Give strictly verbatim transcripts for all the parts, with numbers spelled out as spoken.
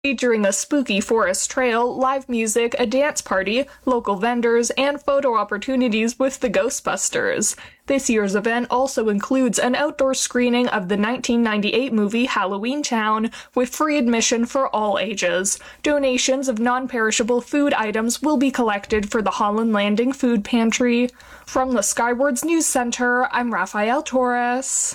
featuring a spooky forest trail, live music, a dance party, local vendors, and photo opportunities with the Ghostbusters. This year's event also includes an outdoor screening of the nineteen ninety-eight movie Halloween Town, with free admission for all ages. Donations of non-perishable food items will be collected for the Holland Landing Food Pantry. From the Skywards News Center, I'm Rafael Torres.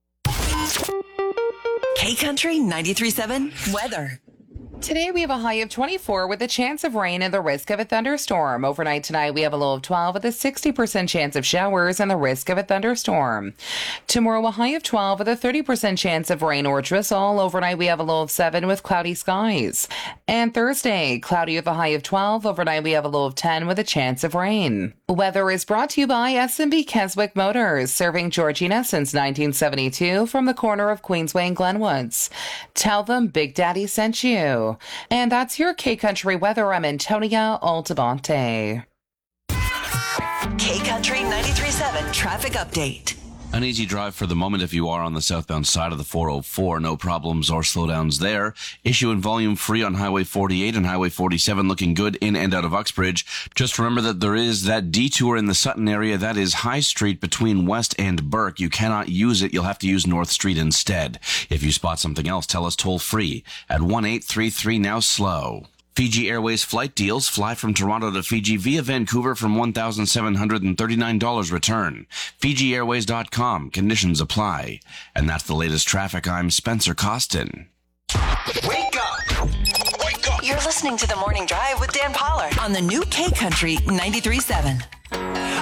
K-Country ninety-three point seven weather. Today we have a high of twenty-four with a chance of rain and the risk of a thunderstorm. Overnight tonight we have a low of twelve with a sixty percent chance of showers and the risk of a thunderstorm. Tomorrow a high of twelve with a thirty percent chance of rain or drizzle. Overnight we have a low of seven with cloudy skies. And Thursday, cloudy with a high of twelve. Overnight we have a low of ten with a chance of rain. Weather is brought to you by S and B Keswick Motors, serving Georgina since nineteen seventy-two from the corner of Queensway and Glenwoods. Tell them Big Daddy sent you. And that's your K-Country weather. I'm Antonia Altabonte. K-Country ninety-three point seven traffic update. An easy drive for the moment if you are on the southbound side of the four oh four. No problems or slowdowns there. Issue and volume free on Highway forty-eight and Highway forty-seven, looking good in and out of Uxbridge. Just remember that there is that detour in the Sutton area. That is High Street between West and Burke. You cannot use it. You'll have to use North Street instead. If you spot something else, tell us toll free at one eight three three now slow. Fiji Airways flight deals. Fly from Toronto to Fiji via Vancouver from one thousand seven hundred thirty-nine dollars return. Fiji Airways dot com. Conditions apply. And that's the latest traffic. I'm Spencer Costin. Wake up! Wake up! You're listening to The Morning Drive with Dan Pollard on the new K-Country ninety-three point seven.